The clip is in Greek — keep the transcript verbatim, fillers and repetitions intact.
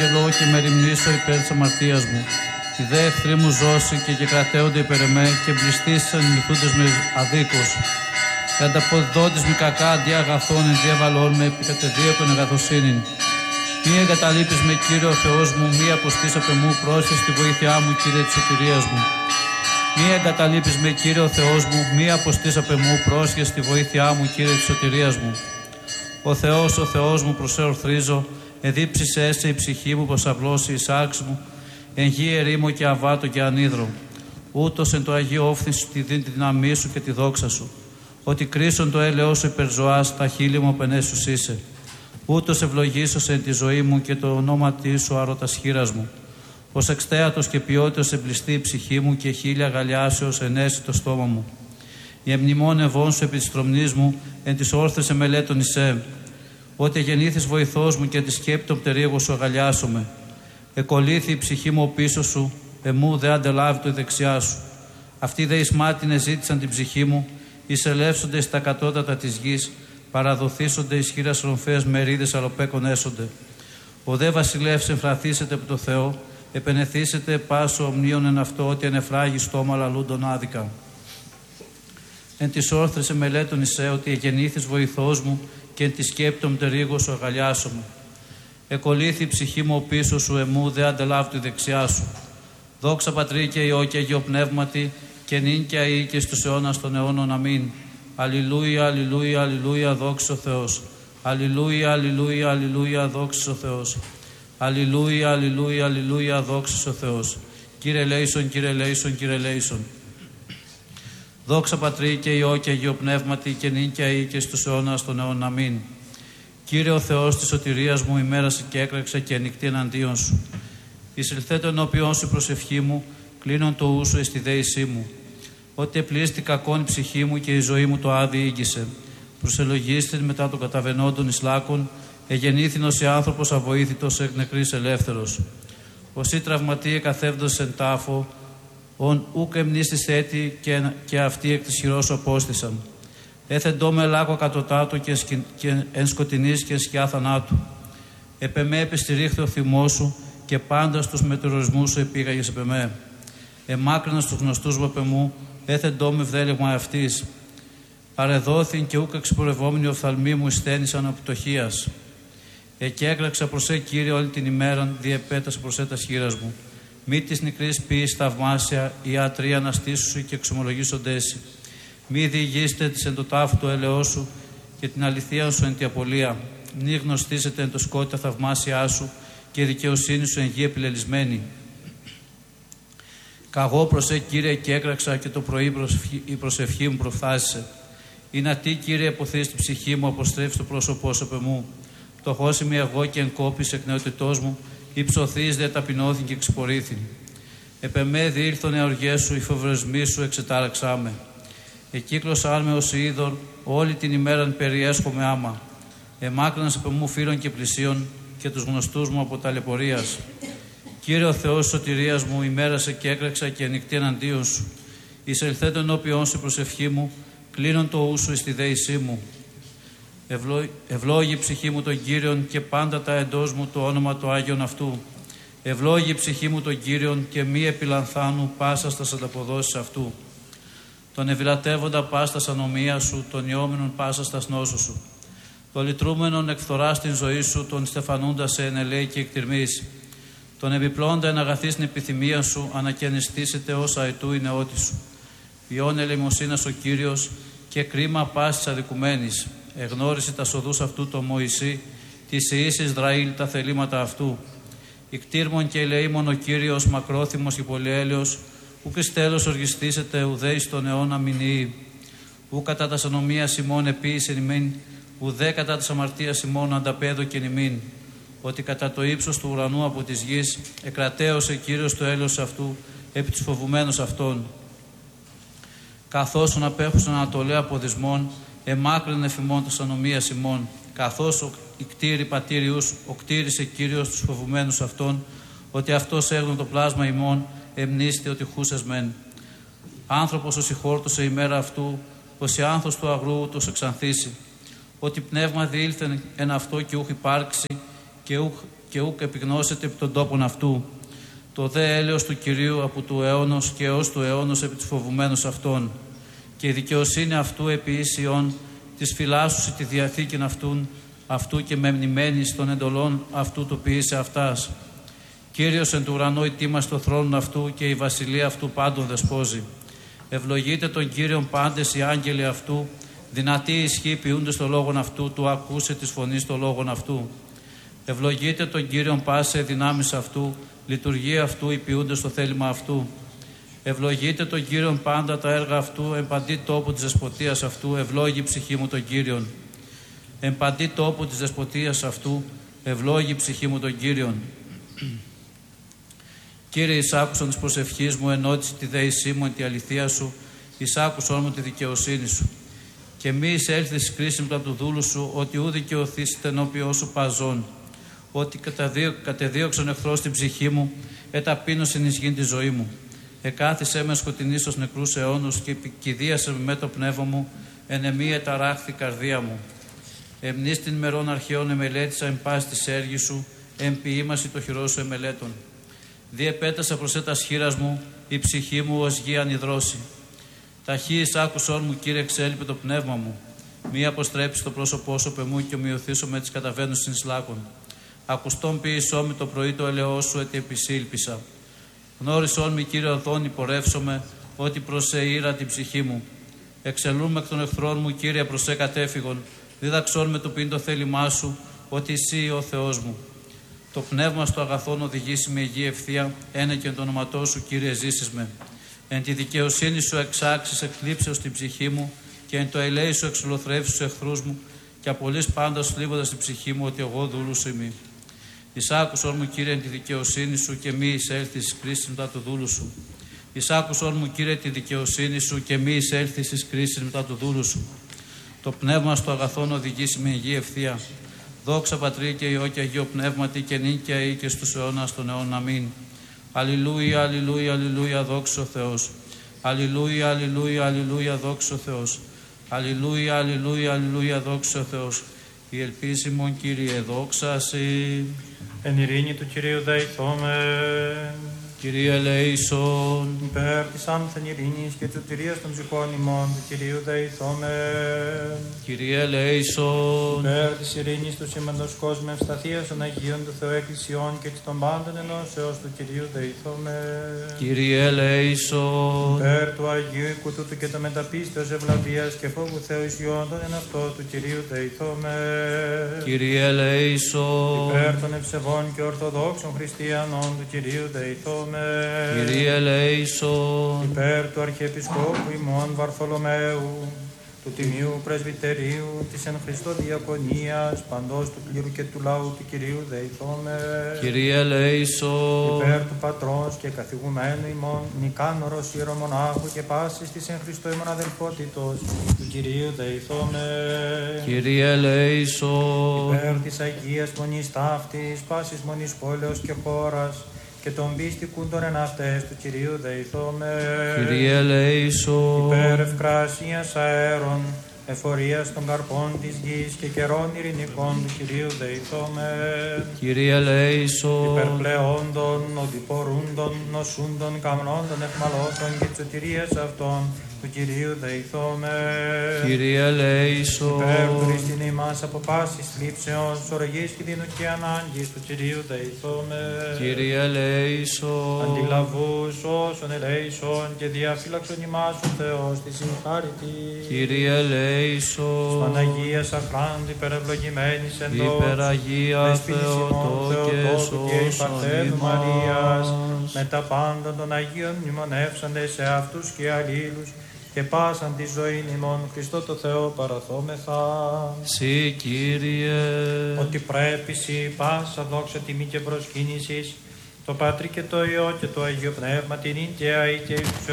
αγγελώ και με ρημνήσω υπέρ της αμαρτίας μου. Οι δε εχθροί μου ζώσει και κεκρατέονται υπέρ εμέ και μπλιστήσαν οι λυθούντες με αδίκως. Και ανταποδότης μη κακά αντί αγαθών εν διαβαλών με επικατεδίωπεν αγαθοσύνην. Μη εγκαταλείπεις με, Κύριε ο Θεός μου, μη αποστείς απ' εμού, πρόσχε στη βοήθειά μου, Κύριε της σωτηρίας μου. Μη εγκαταλείπεις με, Κύριε ο Θεός μου, μη αποστείς απ' εμού, πρόσχε στη βοήθειά μου, Κύριε της σωτηρίας μου. Ο Θεός, ο Θεός μου, προσεορθρίζω, εδίψησέ σε η ψυχή μου, προσαυλώσει η σάρξ μου, εν γη ερήμο και αβάτο και ανίδρο. Ούτως εν το Αγίο Όφθη σου τη δίνει τη δύναμή σου και τη δόξα σου. Ότι κρίσον το έλεος σου υπερζωάς, τα χείλη μου απενέσους είσαι. Ούτως ευλογήσω εν τη ζωή μου και το ονόματί σου άρωτας χείρας μου. Ως εξτέατος και ποιότητος εμπλιστεί η ψυχή μου και χίλια γαλιάσεως ενέσει το στόμα μου. Η εμνημόν ευών σου επί της τρομνής μου, εν της όρθρης εμελέτων εισέ. Ότι γεννήθης βοηθός μου και τη σκέπη των πτερίγων σου αγαλιάσομαι. Εκολύθη η ψυχή μου πίσω σου, εμού δε αντελάβει το η δεξιά σου. Αυτοί δε εις μάτινε ζήτησαν την ψυχή μου, εισελεύσονται στα κατώτατα της γης, παραδοθήσονται ισχύρας ρομφαίας μερίδες αλοπέκων έσονται. Ο δε βασιλεύς εμφραθήσετε από το Θεό, επενεθήσετε πάσο ομνίων εν αυτό, ότι ανεφράγει στόμα λαλούντον άδικα. Εν της όρθρης εμελέτων εισέ, ότι εγεννήθης βοηθός μου και εν τη σκέπη των πτερίγων σου αγαλιάσομαι. Εκολύθη η ψυχή μου πίσω σου, εμού δε αντελάβει τη δεξιά σου. Δόξα Πατρί και Υιό και Αγίο Πνεύματι, και νυν και αεί και στους αιώνας των αιώνων. Αμήν. Αλληλούια, αλληλούια, αλληλούια, δόξα ο Θεός. Αλληλούια, αλληλούια, αλληλούια, δόξα ο Θεός. Αλληλούια, αλληλούια, αλληλούια, δόξα ο Θεός. Κύριε ελέησον, Κύριε ελέησον, Κύριε ελέησον. Δόξα Πατρί και Υιό και Αγίο Πνεύματι, και νυν και αεί και στους αιώνας των αιώνων. Αμήν. Κύριε ο Θεός της σωτηρίας μου, ημέρασε και έκραξε και ανοιχτή εναντίον σου. Εισελθέτω ενώπιον σου η προσευχή μου, κλείνον το ούσο εις τη δέησή μου. Ότι επλήστη κακόν η ψυχή μου και η ζωή μου το άδει ήγησε. Προσελογίστην μετά των καταβενόντων εις λάκων, εγεννήθηνος η άνθρωπος αβοήθητος εκ νεκρής ελεύθερος. Οσί τραυματίε καθεύδος εν τάφο, ον ούκ εμνίστης έτη και, και αυτοί εκ της χειρός απόστησαν. Έθεντό με λάκκο κατωτάτου και, σκη, και εν σκοτεινής και σκιά θανάτου. Επεμέ επιστηρίχθη ο θυμός σου και πάντα στους μετεωρισμούς σου επήγαγες επεμέ. Εμάκρινα στους γνωστούς μου επεμού, έθεντό με βδέλεγμα αυτής. Παρεδόθην και ούκ εξυπορευόμενοι οφθαλμοί μου εισθένησαν από πτωχίας. Εκέκραξα προς σε, Κύριε, όλη την ημέραν, διεπέτασα προς σε τας χείρας μου. Μη της νικρής ποιής θαυμάσια, οι άτροι αναστήσουσι και εξομολογήσονται εσύ. Μη διηγήσετε της εν το τάφο του έλεος σου και την αληθεία σου εν τη απολία. Μη γνωστήσετε εν το σκότη τα θαυμάσια σου και η δικαιοσύνη σου εν γη επιλελισμένη. Καγώ προς σε, Κύριε, και έκραξα και το πρωί προσευχή, η προσευχή μου προφθάσισε. Είναι α τι, Κύριε, αποθείς την ψυχή μου, αποστρέφεις το πρόσωπό σου επ' εμού. Πτωχός είμαι εγώ και εν κόπης εκ νεότητός μου, υψωθείς δε ταπεινώθην και εξυπορήθην. Επ' εμέ διήλθον οι οργές σου, οι φοβρεσμοί σου εξετάραξά με. Εκύκλωσάν με ως είδωρ, όλη την ημέραν περιέσχομαι άμα. Εμάκρυνας επ' εμού φίλων και πλησίων και τους γνωστούς μου από ταλαιπωρίας. Κύριε ο Θεός της σωτηρίας μου, ημέρασε και έκραξα και ανοιχτή εναντίον σου. Εισελθέτω ενώπιον σου η προσευχή μου, κλείνον το ούσου εις τη δέησή μου. Ευλό... Ευλόγη η ψυχή μου τον Κύριον και πάντα τα εντός μου το όνομα του Άγιον αυτού. Ευλόγη η ψυχή μου τον Κύριον και μη επιλανθάνου πάσα στα ανταποδόσεις αυτού. Τον ευηλατεύοντα πάσα στα ανομία σου, τον ιόμενον πάσα στα νόσου σου. Τον λυτρούμενον εκφθορά στην ζωή σου, τον στεφανούντα σε ενελέη και εκτιρμής. Τον επιπλώντα εν αγαθή στην επιθυμία σου, ανακαινιστήσετε όσα αετού η νεότη σου. Ποιόν ελεημοσύνας ο Κύριος και κρίμα πάσης αδικουμένης. Εγνώρισε τα σοδούς αυτού το Μωυσή, της Ιης Ισραήλ τα θελήματα αυτού. Ικτήρμον και ελεήμον ο Κύριος, μακρόθυμος και πολυέλεος, ουκ εις τέλος οργιστήσετε ουδέ εις τον αιώνα μηνύει. Ου κατά τας ανομίας ημών επίησεν ημίν, ουδέ κατά της αμαρτίας ημών ανταπέδωκεν ημίν. Ότι κατά το ύψος του ουρανού από της γης εκρατέωσε Κύριος το έλεος αυτού επί τους φοβουμένους αυτών. Καθώς ον απέχουσαν ανατολέ από δυσμών, εμάκρυνε εφημών τας ανομίας ημών. Καθώς ο κτήρη πατήριους, ο κτήρισε Κύριος τους φοβουμένους αυτών, ότι αυτός έγνω το πλάσμα ημών, εμνήστη ότι χούσες μεν. Άνθρωπος ως ηχόρτωσε ημέρα αυτού, πως η άνθος του αγρού τους εξανθήσει. Ότι πνεύμα διήλθεν εν αυτό και ούχ υπάρξει, και ούχ, και ούκ επιγνώσετε επί των τόπων αυτού. Το δε έλεος του Κυρίου από του αιώνος και έως του αιώνος επί της φοβουμένους αυτών. Και η δικαιοσύνη αυτού επί ίσιον, της φυλάσσουσι τη διαθήκην αυτούν, αυτού και μεμνημένης των εντολών αυτού του ποιήσε αυτάς. Κύριος εν του ουρανού ητήμας το θρόνο αυτού και η βασιλεία αυτού πάντων δεσπόζει. Ευλογείτε τον Κύριον πάντες οι άγγελοι αυτού, δυνατοί ισχύ ποιούντες το λόγον αυτού, του ακούσε της φωνής το λόγον αυτού. Ευλογείτε τον Κύριον πάσε δυνάμεις αυτού, λειτουργία αυτού υπηούνται στο θέλημα αυτού. Ευλογείτε τον Κύριον πάντα τα έργα αυτού, εν παντή τόπου της δεσποτείας αυτού, ευλόγη η ψυχή μου τον Κύριον. Εν παντή τόπου της δεσποτείας αυτού, ευλόγη η ψυχή μου τον Κύριον. Κύριε, εισάκουσον της προσευχής μου, ενώτηση τη δέησή μου, εν τη αληθεία σου, εισάκουσον μου τη δικαιοσύνη σου. Και μη εισέλθει εις κρίσιμη από του δούλου σου, ότι ου δικαιωθείς ενώπιό σου παζών. Ότι κατεδίωξον εχθρός την ψυχή μου, εταπείνωσιν εις γην τη ζωή μου. Εκάθισέ με σκοτεινή στους νεκρούς αιώνους και επικηδίασε με με το πνεύμα μου, εν εμή εταράχθη καρδία μου. Εμνείς την μερών αρχαίων εμελέτησα εν πάση της έργης σου, εν ποιήμαση το χειρό σου εμελέτων. Διεπέτασα προς έτας χείρας μου, η ψυχή μου ως γη ανιδρώση. Ταχύ εις άκουσόν μου, Κύριε, εξέλιπε το πνεύμα μου. Μη αποστρέψει το πρόσωπό σου πεμού και ομοιωθήσω με τις καταβαίνουν στην λάκων. Ακουστόν ποιησό με το πρωί το ελαιό σου, έτι επισήλπισα. Γνώρισόν μη, Κύριε, οδόν υπορεύσομαι, ότι προς σε ήρα την ψυχή μου. Εξελούν με εκ των εχθρών μου, Κύριε, προς σε κατέφυγον. Δίδαξόν με το πίν το θέλημά σου, ότι εσύ ο Θεός μου. Το πνεύμα στο αγαθόν οδηγήσει με υγεία ευθεία, ένε και εν το όνοματό σου, Κύριε, ζήσεις με. Εν τη δικαιοσύνη σου εξάξεις εκλείψεως την ψυχή μου, και εν το ελέη σου εξολοθρεύσεις τους εχθρούς μου, και απολύς πάντα σλίβοντας την ψυχή μου, ότι εγώ δούλου σου είμαι. Εισάκουσον μου, Κύριε, εν τη δικαιοσύνη σου, και μη εισέλθεις εις κρίσεις μετά του δούλου σου. Εισάκουσον μου, Κύριε, τη δικαιοσύνη σου, και μη εισέλθεις εις κρίσεις μετά του δούλου σου. Το πνεύμα στο αγαθόν οδηγήσει με υγεία ευθεία. Δόξα Πατρί και Υιό και Αγίο Πνεύματι, και νυν και αεί και στους αιώνας των αιώνων. Αμήν. Αλληλούια, αλληλούια, αλληλούια, δόξα ο Θεός. Αλληλούια, αλληλούια, αλληλούια, δόξα ο Θεός. Αλληλούια, αλληλούια, αλληλούια, δόξα ο Θεός. Η ελπίση μου, Κύριε, δόξα σοι. Εν ειρήνη του Κυρίου δεηθώμε. Κύριε ελέησον. Υπέρ της άνθεν ειρήνης και της σωτηρίας των ψυχών ημών του Κυρίου δεηθώμε. Κύριε ελέησον. Υπέρ της ειρήνης του σήμαντος κόσμου ευσταθίας των Αγίων του Θεού Εκκλησιών και της των πάντων ενώσεως του Κυρίου δεηθώμε. Κύριε ελέησον. Υπέρ του Αγίου οίκου τούτου και το μεταπίστεως ευλαβίας και φόβου Θεού ισιόντων εν αυτό του Κυρίου δεηθώμε. Κύριε ελέησον. Υπέρ των ευσεβών και ορθοδόξων χριστιανών του Κυρίου δεηθώμε. Κύριε ελέησον. Υπέρ του Αρχιεπισκόπου ημών Βαρθολομαίου, του Τιμίου Πρεσβυτερίου, της εν Χριστώ Διακονίας, παντός του κλήρου και του λαού του Κυρίου δεηθώμε. Κύριε ελέησον. Υπέρ του Πατρός και καθηγουμένου ημών Νικάνωρος ιερομονάχου και πάσης της εν Χριστώ ημών αδελφότητος του Κυρίου δεηθώμε. Κύριε ελέησον. Υπέρ της Αγίας Μονής ταύτης, πάσης μονής πόλεως και χώρας, και των πίστικων των εν αυτές του Κυρίου δεηθώμε. Κύριε ελέησον. Υπέρ ευκράσιας αέρων, εφορίας των καρπών της γης και καιρών ειρηνικών του Κυρίου δεηθώμε. Κύριε ελέησον. Υπερπλεόντων, οδηπορούντων, νοσούντων, καμνόντων, εχμαλώτων και της σωτηρίας αυτών του Κυρίου δεηθώμε. Κύριε ελέησον. Υπέρ του Χριστινή μας από πάσης θλίψεως, οργής κινδύνου και ανάγκης του Κυρίου δεηθώμε. Κύριε ελέησον. Αντιλαβούς όσων ελέησον και διαφύλαξον ημάς ο Θεός της συγχάρητη. Κύριε ελέησον. Παναγίας αχράντη υπερευλογημένης εντός, Υπεραγία Θεοτόκε σώσον Μαρίας, ημάς. με τα πάντα των Αγίων μνημονεύσαντες σε αυτούς και αλλήλους, και πάσαν τη ζωή ημών Χριστό το Θεό παραθόμεθα. Συ Κύριε. Ότι πρέπει σοι πάσα δόξα τιμή και προσκύνησης, το Πατρί και το Υιό και το Αγίο Πνεύμα την ίν και αεί και εις τους